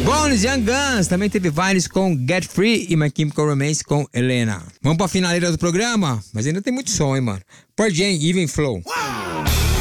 Bones, Young Guns, também teve Vines com Get Free e My Chemical Romance com Helena. Vamos pra finaleira do programa? Mas ainda tem muito som, hein, mano. Pearl Jam, Even Flow.